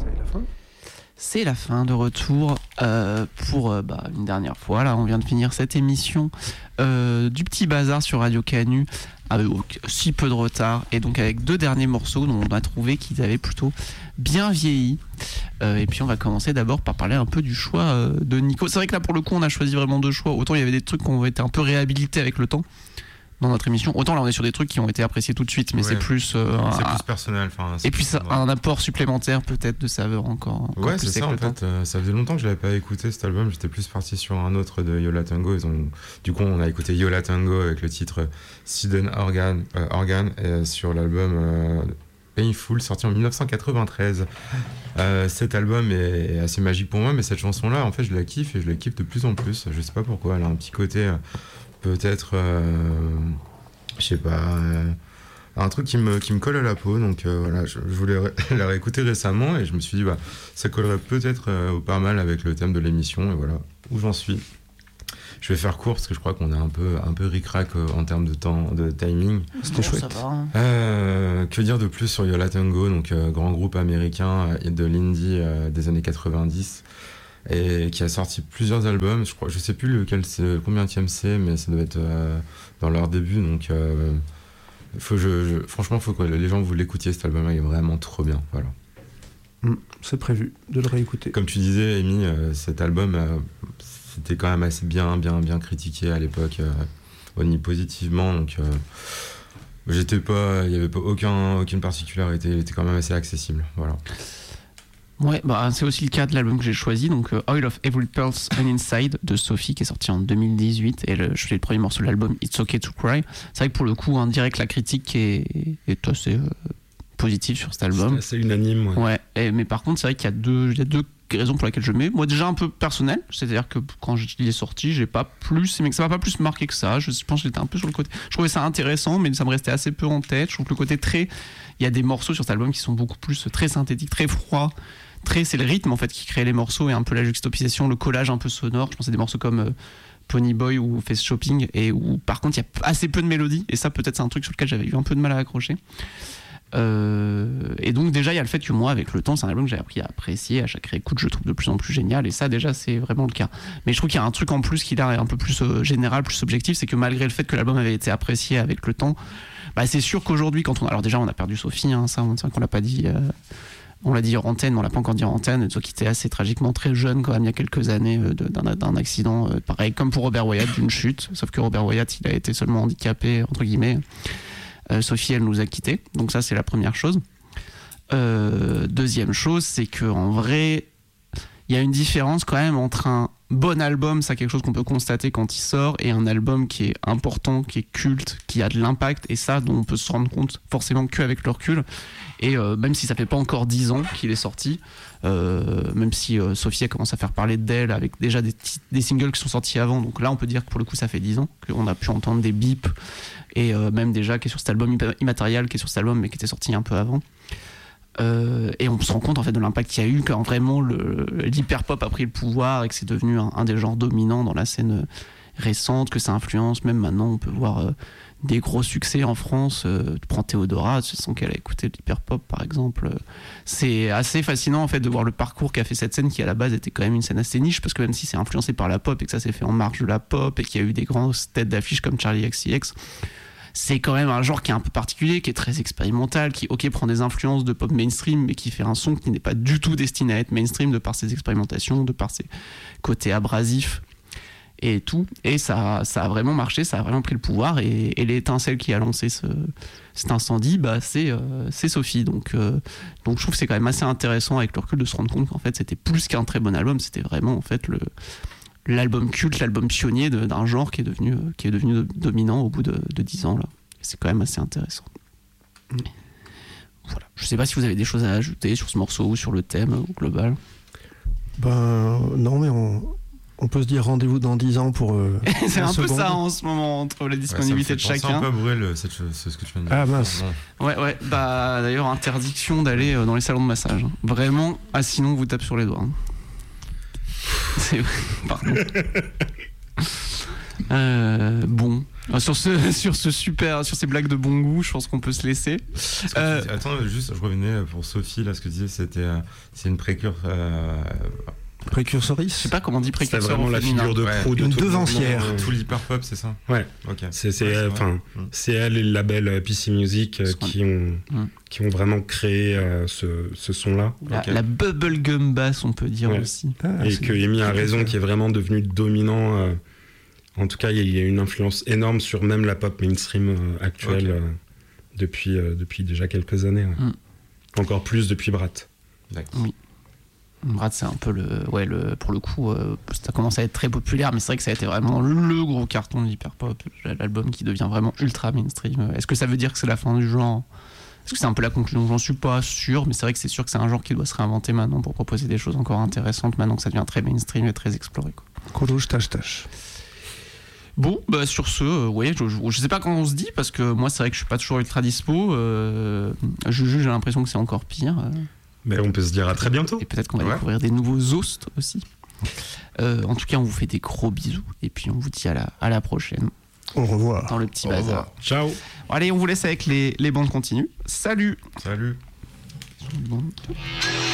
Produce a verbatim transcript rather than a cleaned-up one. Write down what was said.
C'est la fin. C'est la fin de retour euh, pour euh, bah, une dernière fois. Là, on vient de finir cette émission euh, du petit bazar sur Radio Canu avec si peu de retard et donc avec deux derniers morceaux dont on a trouvé qu'ils avaient plutôt bien vieilli. Euh, et puis on va commencer d'abord par parler un peu du choix euh, de Nico. C'est vrai que là pour le coup on a choisi vraiment deux choix. Autant il y avait des trucs qui ont été un peu réhabilités avec le temps dans notre émission, autant là on est sur des trucs qui ont été appréciés tout de suite, mais ouais. c'est plus euh, c'est un, plus personnel, et puis ça, un apport supplémentaire peut-être de saveur encore, encore ouais plus c'est ça en fait. Euh, ça faisait longtemps que je l'avais pas écouté cet album, j'étais plus parti sur un autre de Yo La Tengo. Ils ont, du coup on a écouté Yo La Tengo avec le titre Sudden Organ, euh, Organ et sur l'album euh, Painful sorti en dix-neuf cent quatre-vingt-treize. Euh, cet album est, est assez magique pour moi, mais cette chanson là en fait je la kiffe et je la kiffe de plus en plus, je sais pas pourquoi, elle a un petit côté euh, peut-être euh, je sais pas euh, un truc qui me, qui me colle à la peau, donc euh, voilà, je, je voulais ré- la réécouter récemment et je me suis dit bah, ça collerait peut-être euh, pas mal avec le thème de l'émission, et voilà où j'en suis. Je vais faire court parce que je crois qu'on est un peu, un peu ric-rac euh, en termes de temps, de timing. C'était bon, chouette. Ça va, hein. euh, que dire de plus sur Yo La Tengo, donc euh, grand groupe américain euh, de l'indie euh, des années quatre-vingt-dix et qui a sorti plusieurs albums. Je crois, je sais plus lequel c'est, combienième c'est, mais ça doit être euh, dans leur début. Donc, euh, faut, je, je, franchement, faut que les gens vous l'écoutiez, cet album-là, il est vraiment trop bien. Voilà. Mmh, c'est prévu de le réécouter. Comme tu disais, Amy, euh, cet album, euh, c'était quand même assez bien, bien, bien critiqué à l'époque, euh, on y positivement. Donc, euh, j'étais pas, il y avait pas aucun, aucune particularité. Il était quand même assez accessible. Voilà. Ouais, bah, c'est aussi le cas de l'album que j'ai choisi, donc euh, Oil of Every Pulse and Inside de Sophie, qui est sorti en deux mille dix-huit, et le, je fais le premier morceau de l'album It's Okay to Cry. C'est vrai que pour le coup, on dirait que la critique est, est assez euh, positive sur cet album. C'est assez unanime. Ouais. Ouais, et, mais par contre, c'est vrai qu'il y a deux, il y a deux raisons pour lesquelles je mets. Moi, déjà un peu personnel, c'est-à-dire que quand il est sorti, j'ai pas plus, mais que ça m'a pas plus marqué que ça. Je pense que j'étais un peu sur le côté. Je trouvais ça intéressant, mais ça me restait assez peu en tête. Je trouve que le côté très, il y a des morceaux sur cet album qui sont beaucoup plus très synthétiques, très froids. Très, c'est le rythme en fait qui crée les morceaux et un peu la juxtaposition, le collage un peu sonore. Je pense à des morceaux comme euh, Pony Boy ou Face Shopping, et où par contre il y a assez peu de mélodie, et ça peut-être c'est un truc sur lequel j'avais eu un peu de mal à accrocher. Euh, et donc déjà il y a le fait que moi avec le temps c'est un album que j'ai appris à apprécier, à chaque réécoute je le trouve de plus en plus génial, et ça déjà c'est vraiment le cas. Mais je trouve qu'il y a un truc en plus qui là est un peu plus euh, général, plus objectif, c'est que malgré le fait que l'album avait été apprécié avec le temps, bah c'est sûr qu'aujourd'hui quand on, alors déjà on a perdu Sophie, hein, ça on qu'on l'a pas dit. Euh, On l'a dit en antenne, mais on l'a pas encore dit en antenne, qui était assez tragiquement très jeune quand même il y a quelques années euh, d'un, d'un accident, euh, pareil comme pour Robert Wyatt, d'une chute, sauf que Robert Wyatt il a été seulement handicapé entre guillemets. Euh, Sophie elle nous a quittés, donc ça c'est la première chose. Euh, deuxième chose, c'est que en vrai il y a une différence quand même entre un bon album, ça quelque chose qu'on peut constater quand il sort, et un album qui est important, qui est culte, qui a de l'impact, et ça dont on peut se rendre compte forcément qu'avec le recul. Et euh, même si ça fait pas encore dix ans qu'il est sorti, euh, même si euh, Sophie a commencé à faire parler d'elle avec déjà des, t- des singles qui sont sortis avant, donc là on peut dire que pour le coup ça fait dix ans qu'on a pu entendre des bips, et euh, même déjà qui est sur cet album Immatériel, qui est sur cet album mais qui était sorti un peu avant. Euh, et on se rend compte en fait de l'impact qu'il y a eu quand vraiment le, l'hyperpop a pris le pouvoir et que c'est devenu un, un des genres dominants dans la scène récente, que ça influence même maintenant on peut voir euh, des gros succès en France. Euh, tu prends Théodora, tu sens qu'elle a écouté de l'hyperpop par exemple. C'est assez fascinant en fait de voir le parcours qu'a fait cette scène qui à la base était quand même une scène assez niche, parce que même si c'est influencé par la pop et que ça s'est fait en marge de la pop et qu'il y a eu des grosses têtes d'affiche comme Charli X C X, c'est quand même un genre qui est un peu particulier, qui est très expérimental, qui ok prend des influences de pop mainstream, mais qui fait un son qui n'est pas du tout destiné à être mainstream de par ses expérimentations, de par ses côtés abrasifs et tout. Et ça, ça a vraiment marché, ça a vraiment pris le pouvoir, et, et l'étincelle qui a lancé ce, cet incendie, bah, c'est, euh, c'est Sophie. Donc, euh, donc je trouve que c'est quand même assez intéressant avec le recul de se rendre compte qu'en fait c'était plus qu'un très bon album, c'était vraiment en fait le... l'album culte, l'album pionnier de, d'un genre qui est devenu, euh, qui est devenu de, dominant au bout de, de dix ans là. C'est quand même assez intéressant. Mmh. Voilà. Je sais pas si vous avez des choses à ajouter sur ce morceau ou sur le thème au global. Ben non, mais on, on peut se dire rendez-vous dans dix ans pour. Euh, c'est un seconde. Peu ça en ce moment entre les disponibilités ouais, de chacun. Un peu brûle, c'est, c'est ce que tu viens de dire. Ah mince. Ouais ouais. Bah d'ailleurs interdiction d'aller dans les salons de massage. Vraiment. Ah sinon on vous tape sur les doigts. C'est... Pardon. Euh, bon, sur ce, sur ce super, sur ces blagues de bon goût, je pense qu'on peut se laisser. Euh... Tu, attends, juste, je revenais pour Sophie, là, ce que tu disais, c'était, euh, c'est une précure. Euh... Précursoriste. Je sais pas comment on dit précurseur. C'est vraiment la figure de proue ouais. de une tout devancière. Tout l'hyperpop, c'est ça. Ouais. Ok. C'est, c'est, enfin, ouais, c'est, c'est elle et le label P C Music euh, qui ont, mm. qui ont vraiment créé euh, ce, ce son-là. La, okay. la bubblegum bass, on peut dire ouais. aussi. Ah, et que Amy a raison, qui est vraiment devenu dominant. Euh, en tout cas, il y a une influence énorme sur même la pop mainstream euh, actuelle okay. euh, depuis, euh, depuis déjà quelques années. Ouais. Mm. Encore plus depuis Brat. D'accord. Oui. Brat, c'est un peu le, ouais, le, pour le coup, euh, ça commence à être très populaire, mais c'est vrai que ça a été vraiment le gros carton de l'hyperpop, l'album qui devient vraiment ultra mainstream. Est-ce que ça veut dire que c'est la fin du genre ? Est-ce que c'est un peu la conclusion ? J'en suis pas sûr, mais c'est vrai que c'est sûr que c'est un genre qui doit se réinventer maintenant pour proposer des choses encore intéressantes, maintenant que ça devient très mainstream et très exploré. Colouche, tâche, tâche. Bon, bah sur ce, euh, ouais, je, je, je sais pas quand on se dit, parce que moi c'est vrai que je suis pas toujours ultra dispo. Euh, Juju, j'ai l'impression que c'est encore pire. Euh. Mais on peut se dire à très bientôt. Et peut-être qu'on va ouais. découvrir des nouveaux hosts aussi. Euh, en tout cas, on vous fait des gros bisous. Et puis, on vous dit à la, à la prochaine. Au revoir. Dans le petit Au bazar. revoir. Ciao. Bon, allez, on vous laisse avec les, les bandes continues. Salut. Salut. Bon.